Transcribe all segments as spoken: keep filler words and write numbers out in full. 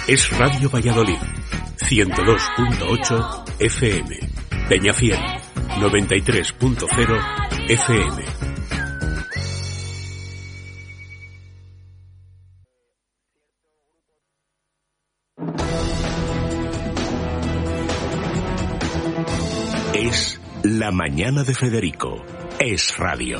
Es Radio Valladolid, ciento dos punto ocho F M. Peñafiel, noventa y tres punto cero F M. Es La Mañana de Federico. Es Radio.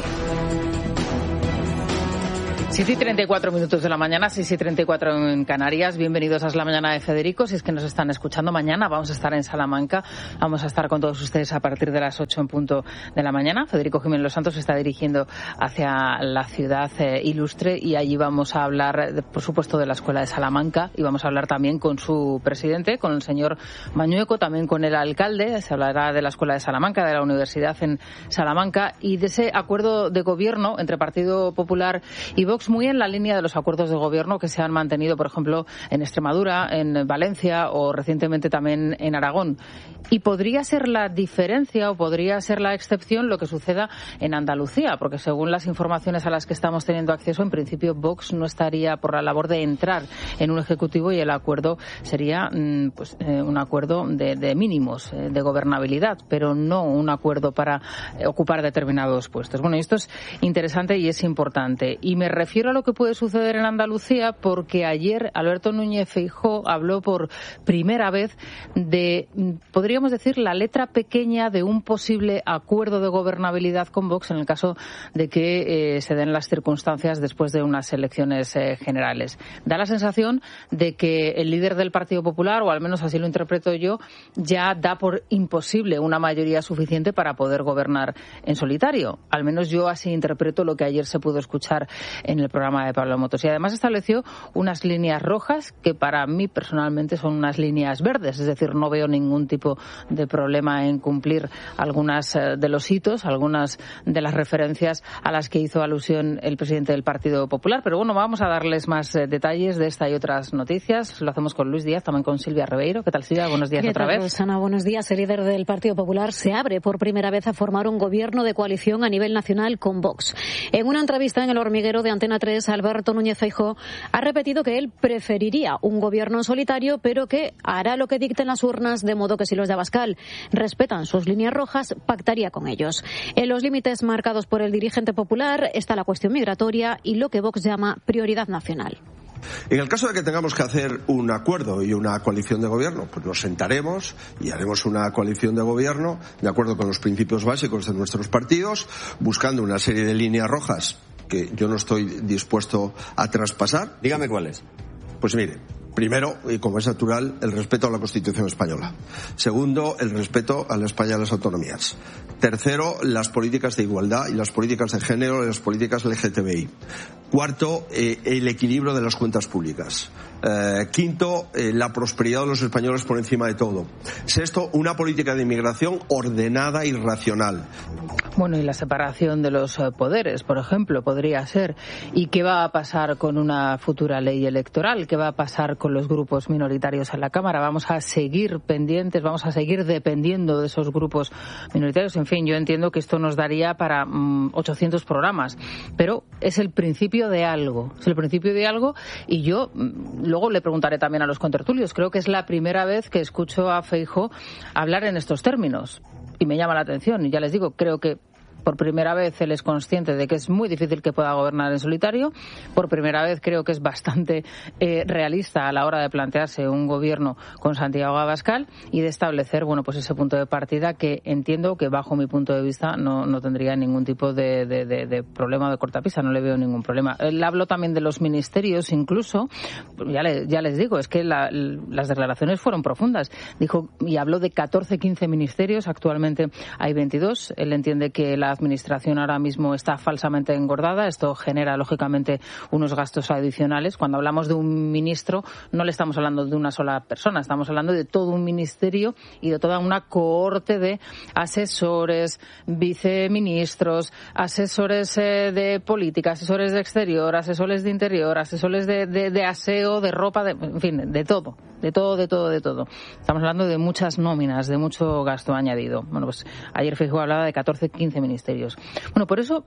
siete y treinta y cuatro minutos de la mañana, seis y treinta y cuatro en Canarias. Bienvenidos a Es la Mañana de Federico. Si es que nos están escuchando, mañana vamos a estar en Salamanca. Vamos a estar con todos ustedes a partir de las ocho en punto de la mañana. Federico Jiménez Los Santos se está dirigiendo hacia la ciudad eh, ilustre y allí vamos a hablar, de, por supuesto, de la Escuela de Salamanca y vamos a hablar también con su presidente, con el señor Mañueco, también con el alcalde. Se hablará de la Escuela de Salamanca, de la Universidad en Salamanca y de ese acuerdo de gobierno entre Partido Popular y Vox, muy en la línea de los acuerdos de gobierno que se han mantenido, por ejemplo, en Extremadura, en Valencia o recientemente también en Aragón. Y podría ser la diferencia o podría ser la excepción lo que suceda en Andalucía, porque según las informaciones a las que estamos teniendo acceso, en principio Vox no estaría por la labor de entrar en un ejecutivo y el acuerdo sería pues eh, un acuerdo de, de mínimos eh, de gobernabilidad, pero no un acuerdo para eh, ocupar determinados puestos. Bueno, esto es interesante y es importante. Y me refiero a lo que puede suceder en Andalucía porque ayer Alberto Núñez Feijóo habló por primera vez de, podríamos decir, la letra pequeña de un posible acuerdo de gobernabilidad con Vox en el caso de que eh, se den las circunstancias después de unas elecciones eh, generales. Da la sensación de que el líder del Partido Popular, o al menos así lo interpreto yo, ya da por imposible una mayoría suficiente para poder gobernar en solitario. Al menos yo así interpreto lo que ayer se pudo escuchar en el programa de Pablo Motos. Y además estableció unas líneas rojas que para mí personalmente son unas líneas verdes, es decir, no veo ningún tipo de problema en cumplir algunas de los hitos, algunas de las referencias a las que hizo alusión el presidente del Partido Popular. Pero bueno, vamos a darles más eh, detalles de esta y otras noticias. Lo hacemos con Luis Díaz, también con Silvia Ribeiro. ¿Qué tal, Silvia? Buenos días otra vez. Rosana, buenos días. El líder del Partido Popular se abre por primera vez a formar un gobierno de coalición a nivel nacional con Vox. En una entrevista en El Hormiguero de Antena tres, Alberto Núñez Feijóo ha repetido que él preferiría un gobierno en solitario, pero que hará lo que dicten las urnas, de modo que si los de Abascal respetan sus líneas rojas, pactaría con ellos. En los límites marcados por el dirigente popular está la cuestión migratoria y lo que Vox llama prioridad nacional. En el caso de que tengamos que hacer un acuerdo y una coalición de gobierno, pues nos sentaremos y haremos una coalición de gobierno de acuerdo con los principios básicos de nuestros partidos, buscando una serie de líneas rojas que yo no estoy dispuesto a traspasar. Dígame cuáles. Pues mire, primero, y como es natural, el respeto a la Constitución española. Segundo, el respeto a la España de las autonomías. Tercero, las políticas de igualdad y las políticas de género y las políticas L G T B I. Cuarto, eh, el equilibrio de las cuentas públicas. Eh, quinto, eh, la prosperidad de los españoles por encima de todo. Sexto, una política de inmigración ordenada y racional. Bueno, y la separación de los poderes, por ejemplo, podría ser. ¿Y qué va a pasar con una futura ley electoral? ¿Qué va a pasar con los grupos minoritarios en la Cámara? Vamos a seguir pendientes, vamos a seguir dependiendo de esos grupos minoritarios. En fin, yo entiendo que esto nos daría para mmm, ochocientos programas, pero es el principio de algo. Es el principio de algo y yo mmm, luego le preguntaré también a los contertulios. Creo que es la primera vez que escucho a Feijóo hablar en estos términos. Y me llama la atención. Y ya les digo, creo que por primera vez él es consciente de que es muy difícil que pueda gobernar en solitario. Por primera vez creo que es bastante eh, realista a la hora de plantearse un gobierno con Santiago Abascal y de establecer, bueno, pues ese punto de partida que entiendo que bajo mi punto de vista no, no tendría ningún tipo de, de, de, de problema de cortapisa, no le veo ningún problema. Él habló también de los ministerios, incluso, ya, le, ya les digo, es que la, las declaraciones fueron profundas. Dijo y habló de catorce, quince ministerios, actualmente hay veintidós. Él entiende que la administración ahora mismo está falsamente engordada. Esto genera, lógicamente, unos gastos adicionales. Cuando hablamos de un ministro, no le estamos hablando de una sola persona, estamos hablando de todo un ministerio y de toda una cohorte de asesores, viceministros, asesores eh, de política, asesores de exterior, asesores de interior, asesores de, de, de aseo, de ropa, de, en fin, de todo, de todo, de todo, de todo. Estamos hablando de muchas nóminas, de mucho gasto añadido. Bueno, pues ayer Feijóo hablaba de catorce, quince ministerios. Bueno, por eso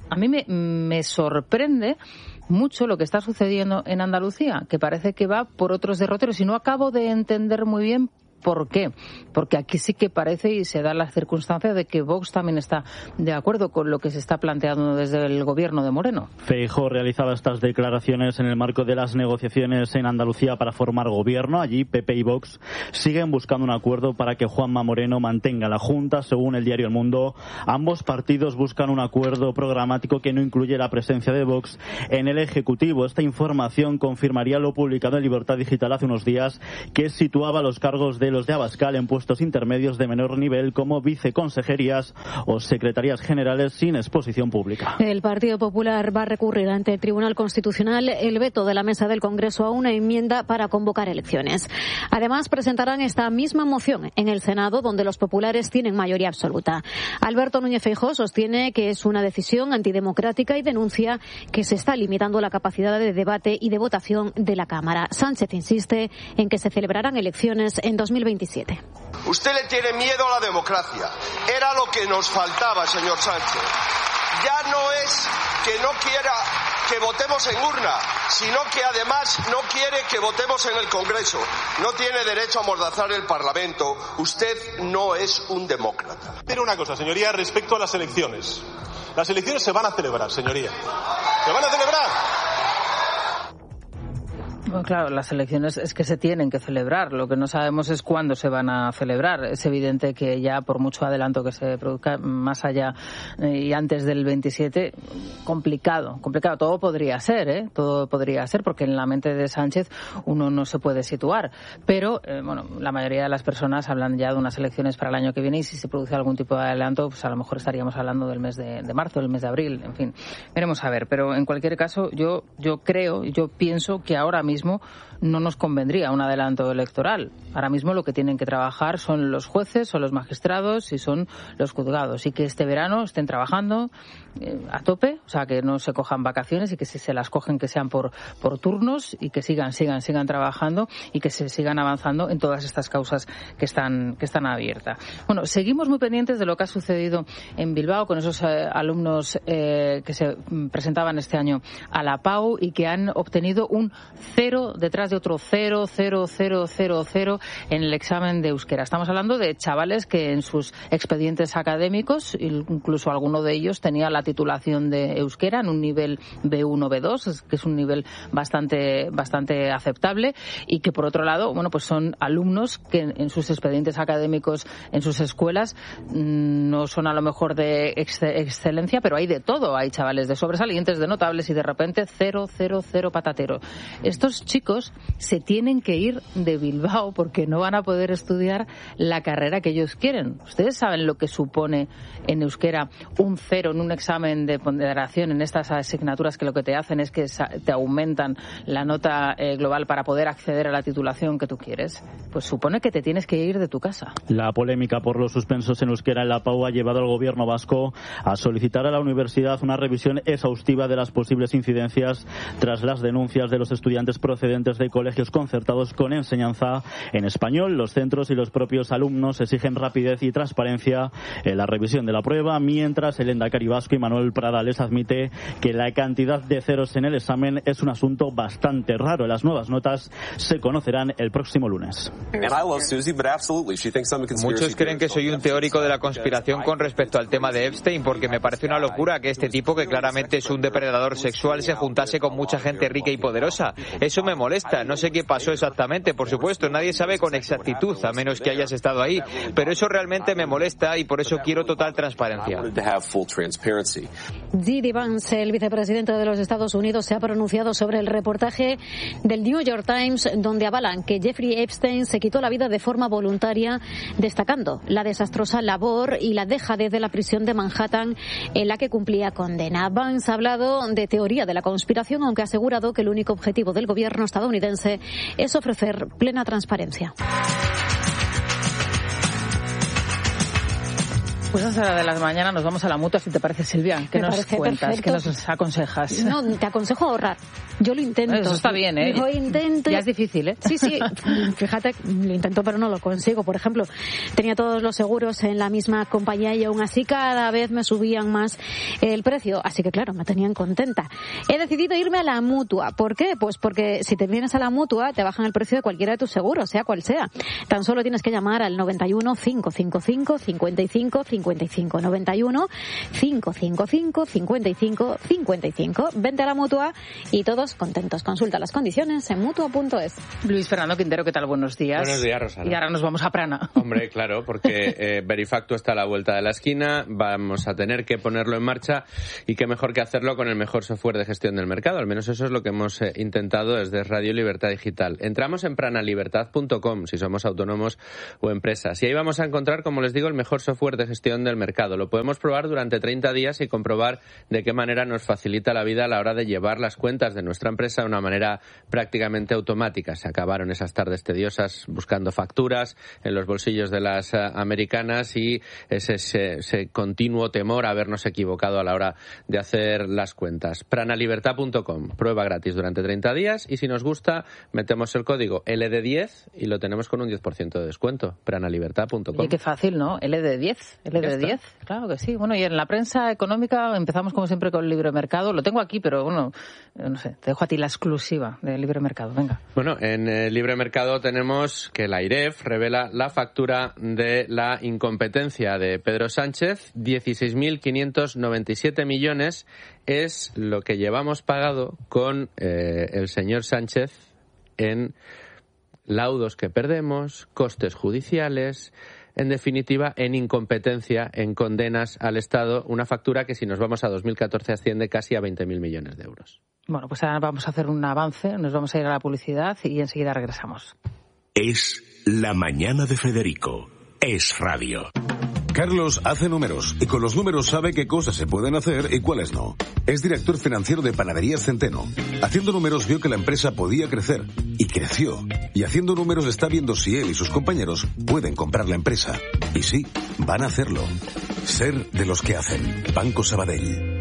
a mí me, me sorprende mucho lo que está sucediendo en Andalucía, que parece que va por otros derroteros y no acabo de entender muy bien ¿por qué? Porque aquí sí que parece y se da la circunstancia de que Vox también está de acuerdo con lo que se está planteando desde el gobierno de Moreno. Feijóo realizaba estas declaraciones en el marco de las negociaciones en Andalucía para formar gobierno. Allí P P y Vox siguen buscando un acuerdo para que Juanma Moreno mantenga la Junta. Según el diario El Mundo, ambos partidos buscan un acuerdo programático que no incluye la presencia de Vox en el Ejecutivo. Esta información confirmaría lo publicado en Libertad Digital hace unos días, que situaba los cargos de los de Abascal en puestos intermedios de menor nivel como viceconsejerías o secretarías generales sin exposición pública. El Partido Popular va a recurrir ante el Tribunal Constitucional el veto de la mesa del Congreso a una enmienda para convocar elecciones. Además, presentarán esta misma moción en el Senado, donde los populares tienen mayoría absoluta. Alberto Núñez Feijóo sostiene que es una decisión antidemocrática y denuncia que se está limitando la capacidad de debate y de votación de la Cámara. Sánchez insiste en que se celebrarán elecciones en dos mil veintisiete. Usted le tiene miedo a la democracia. Era lo que nos faltaba, señor Sánchez. Ya no es que no quiera que votemos en urna, sino que además no quiere que votemos en el Congreso. No tiene derecho a amordazar el Parlamento. Usted no es un demócrata. Pero una cosa, señoría, respecto a las elecciones. Las elecciones se van a celebrar, señoría. ¡Se van a celebrar! Bueno, claro, las elecciones es que se tienen que celebrar. Lo que no sabemos es cuándo se van a celebrar. Es evidente que ya por mucho adelanto que se produzca más allá eh, y antes del veintisiete, complicado, complicado. Todo podría ser, ¿eh? Todo podría ser, porque en la mente de Sánchez uno no se puede situar. Pero, eh, bueno, la mayoría de las personas hablan ya de unas elecciones para el año que viene y si se produce algún tipo de adelanto, pues a lo mejor estaríamos hablando del mes de, de marzo, del mes de abril, en fin. Veremos a ver. Pero en cualquier caso, yo, yo creo, yo pienso que ahora mismo no nos convendría un adelanto electoral. Ahora mismo lo que tienen que trabajar son los jueces, son los magistrados y son los juzgados. Y que este verano estén trabajando eh, a tope, o sea, que no se cojan vacaciones y que si se las cogen que sean por, por turnos y que sigan, sigan, sigan trabajando y que se sigan avanzando en todas estas causas que están, que están abiertas. Bueno, seguimos muy pendientes de lo que ha sucedido en Bilbao con esos eh, alumnos eh, que se presentaban este año a la PAU y que han obtenido un cero detrás de otro cero, cero, cero, cero, cero en el examen de euskera. Estamos hablando de chavales que en sus expedientes académicos, incluso alguno de ellos tenía la titulación de euskera en un nivel B uno, B dos, que es un nivel bastante, bastante aceptable y que por otro lado, bueno, pues son alumnos que en sus expedientes académicos, en sus escuelas, no son a lo mejor de ex- excelencia, pero hay de todo. Hay chavales de sobresalientes, de notables y de repente cero, cero, cero patatero. Estos chicos se tienen que ir de Bilbao porque no van a poder estudiar la carrera que ellos quieren. ¿Ustedes saben lo que supone en euskera un cero en un examen de ponderación en estas asignaturas que lo que te hacen es que te aumentan la nota eh, global para poder acceder a la titulación que tú quieres? Pues supone que te tienes que ir de tu casa. La polémica por los suspensos en euskera en la PAU ha llevado al gobierno vasco a solicitar a la universidad una revisión exhaustiva de las posibles incidencias tras las denuncias de los estudiantes procedentes de colegios concertados con enseñanza en español. Los centros y los propios alumnos exigen rapidez y transparencia en la revisión de la prueba, mientras el lehendakari vasco Manuel Pradales admite que la cantidad de ceros en el examen es un asunto bastante raro. Las nuevas notas se conocerán el próximo lunes. Muchos creen que soy un teórico de la conspiración con respecto al tema de Epstein, porque me parece una locura que este tipo, que claramente es un depredador sexual, se juntase con mucha gente rica y poderosa. Eso me molesta. No sé qué pasó exactamente, por supuesto. Nadie sabe con exactitud, a menos que hayas estado ahí. Pero eso realmente me molesta y por eso quiero total transparencia. J D Vance, el vicepresidente de los Estados Unidos, se ha pronunciado sobre el reportaje del New York Times donde avalan que Jeffrey Epstein se quitó la vida de forma voluntaria, destacando la desastrosa labor y la dejadez de la prisión de Manhattan en la que cumplía condena. Vance ha hablado de teoría de la conspiración, aunque ha asegurado que el único objetivo del gobierno estadounidense es ofrecer plena transparencia. Pues a esa hora de la mañana nos vamos a la Mutua, si te parece, Silvia. ¿Qué nos cuentas? Perfecto. ¿Qué nos aconsejas? No, te aconsejo ahorrar. Yo lo intento. Eso está bien, ¿eh? Yo intento. Ya es difícil, ¿eh? Sí, sí. Fíjate, lo intento, pero no lo consigo. Por ejemplo, tenía todos los seguros en la misma compañía y aún así cada vez me subían más el precio. Así que, claro, me tenían contenta. He decidido irme a la Mutua. ¿Por qué? Pues porque si te vienes a la Mutua, te bajan el precio de cualquiera de tus seguros, sea cual sea. Tan solo tienes que llamar al noventa y uno, cinco cinco cinco, cincuenta y cinco cincuenta y cinco. noventa y uno, cinco cinco cinco, cincuenta y cinco cincuenta y cinco. Vente a la Mutua y todos contentos. Consulta las condiciones en mutua punto es. Luis Fernando Quintero, ¿qué tal? Buenos días. Buenos días, Rosana. Y ahora nos vamos a Prana. Hombre, claro, porque eh, Verifacto está a la vuelta de la esquina, vamos a tener que ponerlo en marcha y qué mejor que hacerlo con el mejor software de gestión del mercado. Al menos eso es lo que hemos eh, intentado desde Radio Libertad Digital. Entramos en pranalibertad punto com si somos autónomos o empresas y ahí vamos a encontrar, como les digo, el mejor software de gestión del mercado. Lo podemos probar durante treinta días y comprobar de qué manera nos facilita la vida a la hora de llevar las cuentas de nuestra empresa de una manera prácticamente automática. Se acabaron esas tardes tediosas buscando facturas en los bolsillos de las uh, americanas y ese, ese, ese continuo temor a habernos equivocado a la hora de hacer las cuentas. pranalibertad punto com, prueba gratis durante treinta días y si nos gusta metemos el código L D diez y lo tenemos con un diez por ciento de descuento. pranalibertad punto com. Oye, qué fácil, ¿no? L D diez. L D diez, claro que sí. Bueno, y en la prensa económica empezamos como siempre con el Libre Mercado. Lo tengo aquí, pero bueno, no sé, te dejo a ti la exclusiva del Libre Mercado. Venga. Bueno, en el Libre Mercado tenemos que la AIREF revela la factura de la incompetencia de Pedro Sánchez. dieciséis mil quinientos noventa y siete millones es lo que llevamos pagado con eh, el señor Sánchez en laudos que perdemos, costes judiciales, en definitiva, en incompetencia, en condenas al Estado, una factura que si nos vamos a dos mil catorce asciende casi a veinte mil millones de euros. Bueno, pues ahora vamos a hacer un avance, nos vamos a ir a la publicidad y enseguida regresamos. Es La Mañana de Federico. Es Radio. Carlos hace números y con los números sabe qué cosas se pueden hacer y cuáles no. Es director financiero de Panaderías Centeno. Haciendo números vio que la empresa podía crecer y creció. Y haciendo números está viendo si él y sus compañeros pueden comprar la empresa. Y sí, van a hacerlo. Ser de los que hacen. Banco Sabadell.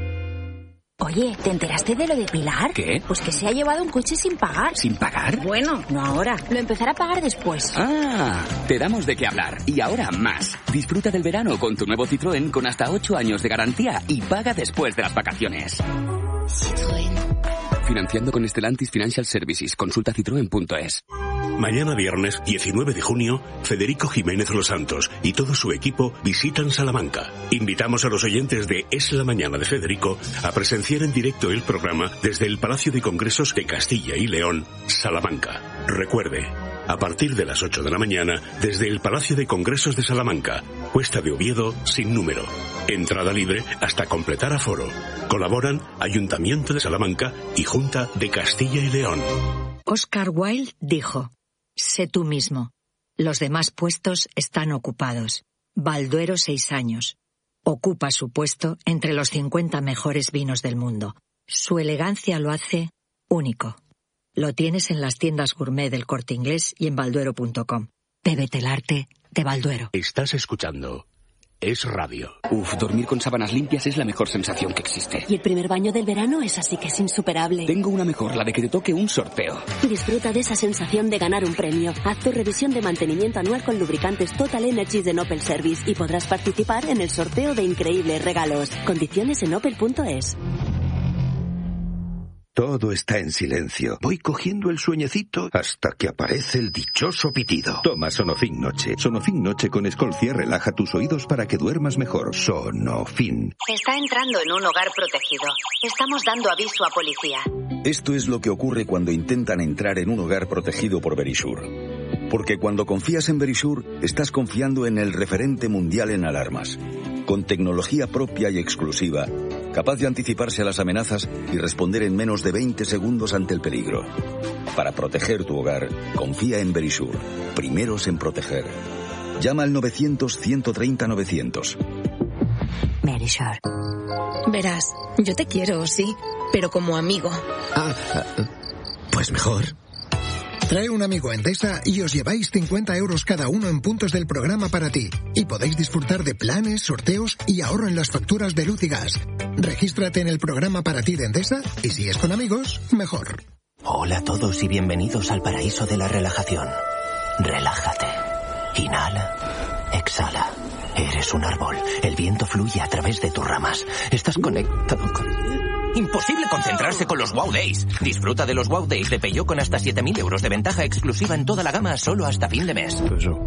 Oye, ¿te enteraste de lo de Pilar? ¿Qué? Pues que se ha llevado un coche sin pagar. ¿Sin pagar? Bueno, no ahora. Lo empezará a pagar después. Ah, te damos de qué hablar. Y ahora más. Disfruta del verano con tu nuevo Citroën con hasta ocho años de garantía y paga después de las vacaciones. Citroën. Financiando con Stellantis Financial Services. Consulta citroen punto es. Mañana viernes, diecinueve de junio, Federico Jiménez Los Santos y todo su equipo visitan Salamanca. Invitamos a los oyentes de Es la Mañana de Federico a presenciar en directo el programa desde el Palacio de Congresos de Castilla y León, Salamanca. Recuerde, a partir de las ocho de la mañana, desde el Palacio de Congresos de Salamanca, Cuesta de Oviedo, sin número. Entrada libre hasta completar aforo. Colaboran Ayuntamiento de Salamanca y Junta de Castilla y León. Oscar Wilde dijo: sé tú mismo. Los demás puestos están ocupados. Balduero, seis años. Ocupa su puesto entre los cincuenta mejores vinos del mundo. Su elegancia lo hace único. Lo tienes en las tiendas gourmet del Corte Inglés y en balduero punto com. Bébete el arte de Balduero. Estás escuchando Es Radio. Uf, dormir con sábanas limpias es la mejor sensación que existe. Y el primer baño del verano es así que es insuperable. Tengo una mejor, la de que te toque un sorteo. Disfruta de esa sensación de ganar un premio. Haz tu revisión de mantenimiento anual con lubricantes Total Energies de Opel Service y podrás participar en el sorteo de increíbles regalos. Condiciones en opel punto es. Todo está en silencio. Voy cogiendo el sueñecito hasta que aparece el dichoso pitido. Toma Sonofin Noche. Sonofin Noche con Escolcia relaja tus oídos para que duermas mejor. Sonofin. Está entrando en un hogar protegido. Estamos dando aviso a policía. Esto es lo que ocurre cuando intentan entrar en un hogar protegido por Verisure. Porque cuando confías en Verisure, estás confiando en el referente mundial en alarmas. Con tecnología propia y exclusiva, capaz de anticiparse a las amenazas y responder en menos de veinte segundos ante el peligro. Para proteger tu hogar, confía en Verisure. Primeros en proteger. Llama al novecientos, ciento treinta, novecientos. Verisure. Verás, yo te quiero, sí, pero como amigo. Ah, pues mejor. Trae un amigo a Endesa y os lleváis cincuenta euros cada uno en puntos del programa para ti. Y podéis disfrutar de planes, sorteos y ahorro en las facturas de luz y gas. Regístrate en el programa para ti de Endesa y si es con amigos, mejor. Hola a todos y bienvenidos al paraíso de la relajación. Relájate. Inhala. Exhala. Eres un árbol. El viento fluye a través de tus ramas. Estás conectado con... Imposible concentrarse con los Wow Days. Disfruta de los Wow Days de Peugeot con hasta siete mil euros de ventaja exclusiva en toda la gama solo hasta fin de mes.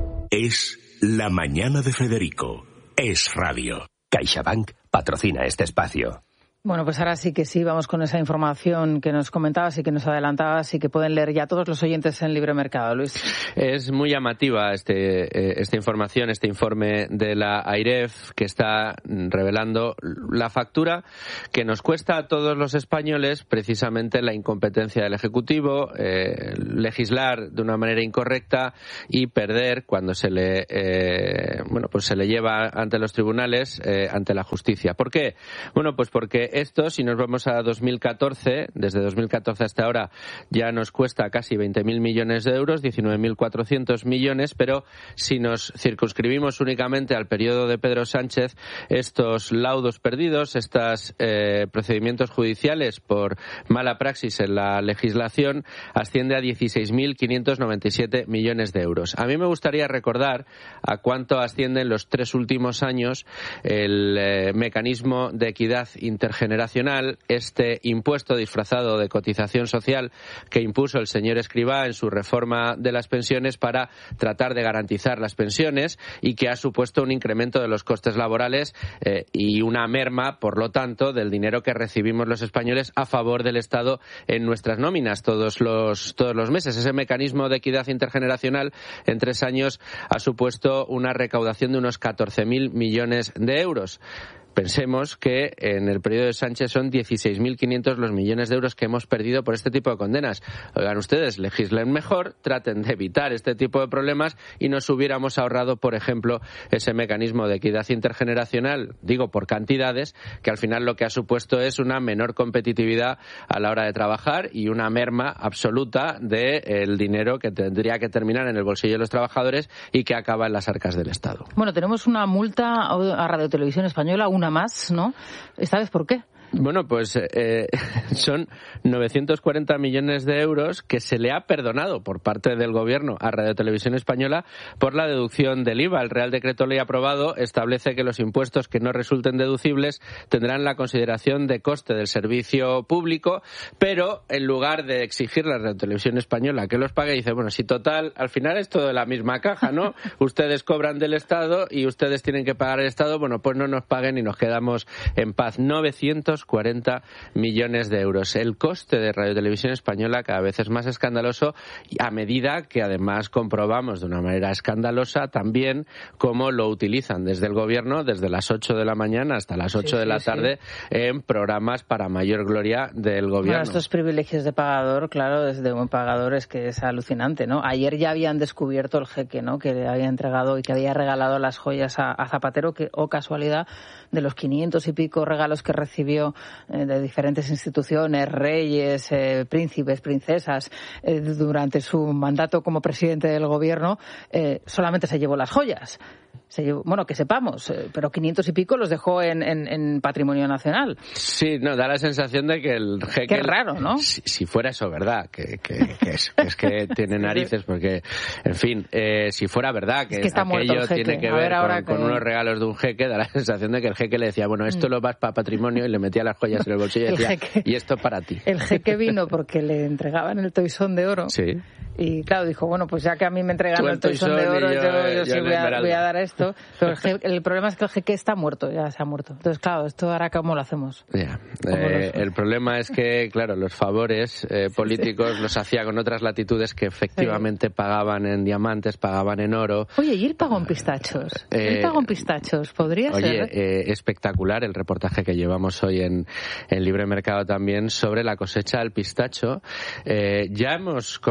Es La Mañana de Federico. Es radio. CaixaBank patrocina este espacio. Bueno, pues ahora sí que sí, vamos con esa información que nos comentabas y que nos adelantabas y que pueden leer ya todos los oyentes en Libre Mercado, Luis. Es muy llamativa este, eh, esta información, este informe de la AIREF que está revelando la factura que nos cuesta a todos los españoles precisamente la incompetencia del Ejecutivo, eh, legislar de una manera incorrecta y perder cuando se le, eh, bueno, pues se le lleva ante los tribunales, eh, ante la justicia. ¿Por qué? Bueno, pues porque esto, si nos vamos a dos mil catorce, desde dos mil catorce hasta ahora, ya nos cuesta casi veinte mil millones de euros, diecinueve mil cuatrocientos millones, pero si nos circunscribimos únicamente al periodo de Pedro Sánchez, estos laudos perdidos, estos eh, procedimientos judiciales por mala praxis en la legislación, asciende a dieciséis mil quinientos noventa y siete millones de euros. A mí me gustaría recordar a cuánto asciende en los tres últimos años el eh, mecanismo de equidad intergeneracional generacional, este impuesto disfrazado de cotización social que impuso el señor Escrivá en su reforma de las pensiones para tratar de garantizar las pensiones y que ha supuesto un incremento de los costes laborales eh, y una merma, por lo tanto, del dinero que recibimos los españoles a favor del Estado en nuestras nóminas todos los, todos los meses. Ese mecanismo de equidad intergeneracional en tres años ha supuesto una recaudación de unos catorce mil millones de euros. Pensemos que en el periodo de Sánchez son dieciséis mil quinientos los millones de euros que hemos perdido por este tipo de condenas. Oigan ustedes, legislen mejor, traten de evitar este tipo de problemas y nos hubiéramos ahorrado, por ejemplo, ese mecanismo de equidad intergeneracional, digo por cantidades, que al final lo que ha supuesto es una menor competitividad a la hora de trabajar y una merma absoluta del dinero que tendría que terminar en el bolsillo de los trabajadores y que acaba en las arcas del Estado. Bueno, tenemos una multa a Radio Televisión Española, una más, ¿no? ¿Esta vez por qué? Bueno, pues eh, son novecientos cuarenta millones de euros que se le ha perdonado por parte del Gobierno a Radio Televisión Española por la deducción del I V A. El Real Decreto Ley aprobado establece que los impuestos que no resulten deducibles tendrán la consideración de coste del servicio público, pero en lugar de exigirle a Radio Televisión Española que los pague, dice, bueno, si total, al final es todo de la misma caja, ¿no? Ustedes cobran del Estado y ustedes tienen que pagar el Estado, bueno, pues no nos paguen y nos quedamos en paz. novecientos cuarenta millones de euros. El coste de Radio Televisión Española cada vez es más escandaloso a medida que además comprobamos de una manera escandalosa también cómo lo utilizan desde el Gobierno desde las ocho de la mañana hasta las ocho sí, de la sí, tarde sí. en programas para mayor gloria del Gobierno. Bueno, estos privilegios de pagador, claro, desde un pagador es que es alucinante, ¿no? Ayer ya habían descubierto el jeque, ¿no? Que le había entregado y que había regalado las joyas a, a Zapatero, que, oh casualidad, de los quinientos y pico regalos que recibió de diferentes instituciones, reyes, eh, príncipes, princesas, eh, durante su mandato como presidente del Gobierno, eh, solamente se llevó las joyas. Se llevó, bueno, que sepamos, eh, pero quinientos y pico los dejó en, en, en Patrimonio Nacional. Sí, no, da la sensación de que el jeque... Qué raro, ¿no? Si, si fuera eso verdad, que, que, que, es, que es que tiene narices, porque, en fin, eh, si fuera verdad que, es que aquello tiene que A ver, ver ahora con, que... con unos regalos de un jeque, da la sensación de que el jeque le decía, bueno, esto mm. lo vas para patrimonio, y le metía las joyas en el bolsillo y decía, jeque, y esto para ti. El jeque vino porque le entregaban el toisón de oro. Sí. Y claro, dijo, bueno, pues ya que a mí me entregan el toisón de oro, yo, yo, yo sí voy a, voy a dar esto. Pero el, jeque, el problema es que el jeque está muerto, ya se ha muerto. Entonces, claro, esto ahora ¿cómo lo hacemos? Yeah. Eh, el problema es que, claro, los favores eh, políticos sí. los hacía con otras latitudes que efectivamente sí. pagaban en diamantes, pagaban en oro. Oye, ¿y él pagó en pistachos? Eh, ¿Él pagó en pistachos? ¿Podría oye, ser? Oye, eh, espectacular el reportaje que llevamos hoy en, en Libre Mercado también sobre la cosecha del pistacho. Eh, ya hemos comentado en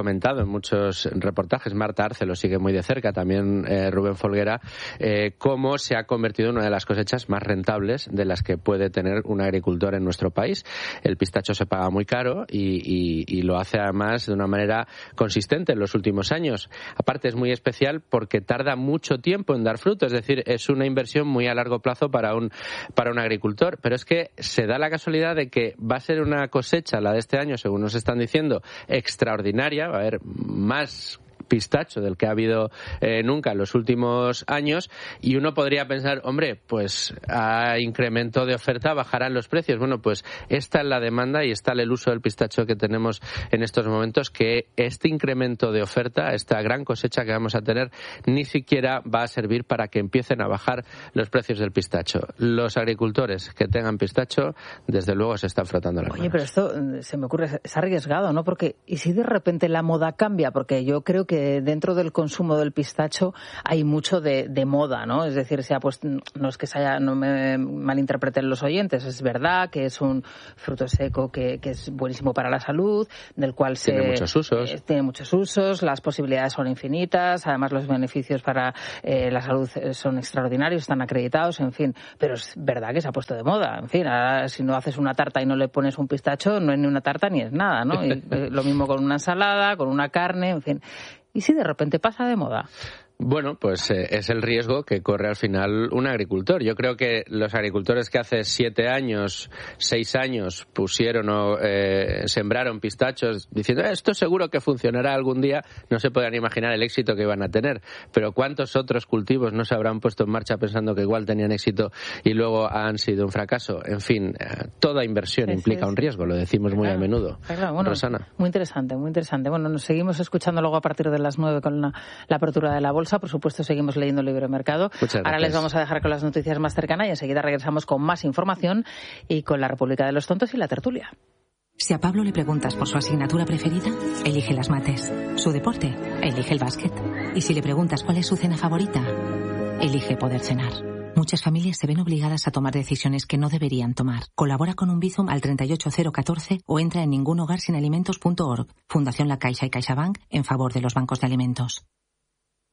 muchos reportajes, Marta Arce lo sigue muy de cerca, también eh, Rubén Folguera, eh, cómo se ha convertido en una de las cosechas más rentables de las que puede tener un agricultor en nuestro país. El pistacho se paga muy caro y, y, y lo hace además de una manera consistente en los últimos años. Aparte es muy especial porque tarda mucho tiempo en dar fruto, es decir, es una inversión muy a largo plazo para un, para un agricultor, pero es que se da la casualidad de que va a ser una cosecha, la de este año, según nos están diciendo, extraordinaria, va a haber más pistacho del que ha habido eh, nunca en los últimos años, y uno podría pensar, hombre, pues a incremento de oferta bajarán los precios. Bueno, pues esta es la demanda y está el uso del pistacho que tenemos en estos momentos, que este incremento de oferta, esta gran cosecha que vamos a tener, ni siquiera va a servir para que empiecen a bajar los precios del pistacho. Los agricultores que tengan pistacho, desde luego se están frotando las manos. Oye, pero esto se me ocurre, es arriesgado, ¿no? Porque, ¿y si de repente la moda cambia? Porque yo creo que dentro del consumo del pistacho hay mucho de, de moda, ¿no? Es decir, se ha puesto, no es que se haya, no me malinterpreten los oyentes, es verdad que es un fruto seco que, que es buenísimo para la salud, del cual se... Tiene muchos usos. Eh, tiene muchos usos, las posibilidades son infinitas, además los beneficios para eh, la salud son extraordinarios, están acreditados, en fin, pero es verdad que se ha puesto de moda, en fin, ahora si no haces una tarta y no le pones un pistacho, no es ni una tarta ni es nada, ¿no? Y, eh, lo mismo con una ensalada, con una carne, en fin. ¿Y si de repente pasa de moda? Bueno, pues eh, es el riesgo que corre al final un agricultor. Yo creo que los agricultores que hace siete años, seis años pusieron o eh, sembraron pistachos diciendo eh, esto seguro que funcionará algún día, no se podían imaginar el éxito que iban a tener. Pero ¿cuántos otros cultivos no se habrán puesto en marcha pensando que igual tenían éxito y luego han sido un fracaso? En fin, eh, toda inversión sí, implica sí, un riesgo, lo decimos muy claro, a menudo. Claro, bueno, Rosana. Muy interesante, muy interesante. Bueno, nos seguimos escuchando luego a partir de las nueve con la, la apertura de la bolsa. Por supuesto, seguimos leyendo el Libre Mercado. Ahora les vamos a dejar con las noticias más cercanas y enseguida regresamos con más información y con la República de los Tontos y la tertulia. Si a Pablo le preguntas por su asignatura preferida, elige las mates. Su deporte, elige el básquet. Y si le preguntas cuál es su cena favorita, elige poder cenar. Muchas familias se ven obligadas a tomar decisiones que no deberían tomar. Colabora con un Bizum al treinta y ocho cero catorce o entra en ningunhogarsinalimentos punto org. Fundación La Caixa y CaixaBank en favor de los bancos de alimentos.